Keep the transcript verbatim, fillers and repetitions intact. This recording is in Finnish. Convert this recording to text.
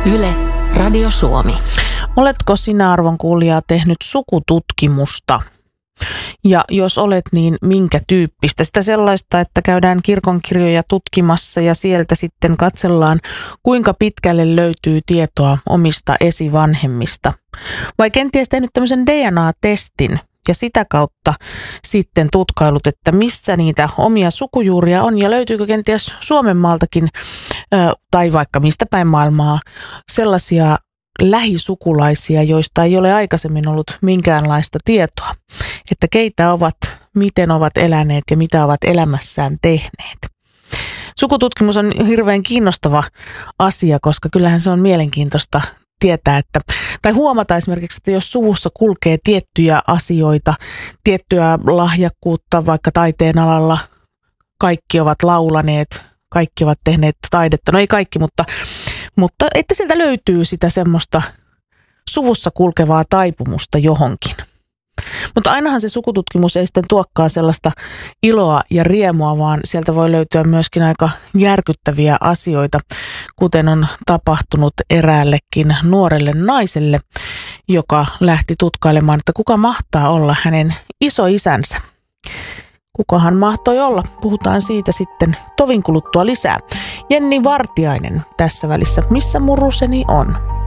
Yle, Radio Suomi. Oletko sinä, arvon kuulija, tehnyt sukututkimusta? Ja jos olet, niin minkä tyyppistä? Sitä sellaista, että käydään kirkonkirjoja tutkimassa ja sieltä sitten katsellaan, kuinka pitkälle löytyy tietoa omista esivanhemmista. Vai kenties tehnyt tämmöisen D N A-testin ja sitä kautta sitten tutkailut, että missä niitä omia sukujuuria on ja löytyykö kenties Suomen maaltakin tai vaikka mistä päin maailmaa sellaisia lähisukulaisia, joista ei ole aikaisemmin ollut minkäänlaista tietoa, että keitä ovat, miten ovat eläneet ja mitä ovat elämässään tehneet. Sukututkimus on hirveän kiinnostava asia, koska kyllähän se on mielenkiintoista tietää, että, tai huomata esimerkiksi, että jos suvussa kulkee tiettyjä asioita, tiettyä lahjakkuutta vaikka taiteen alalla, kaikki ovat laulaneet, kaikki ovat tehneet taidetta, no ei kaikki, mutta Mutta että sieltä löytyy sitä semmoista suvussa kulkevaa taipumusta johonkin. Mutta ainahan se sukututkimus ei sitten tuokkaan sellaista iloa ja riemua, vaan sieltä voi löytyä myöskin aika järkyttäviä asioita, kuten on tapahtunut eräällekin nuorelle naiselle, joka lähti tutkailemaan, että kuka mahtaa olla hänen isoisänsä. Kukahan mahtoi olla? Puhutaan siitä sitten tovin kuluttua lisää. Jenni Vartiainen tässä välissä. Missä muruseni on?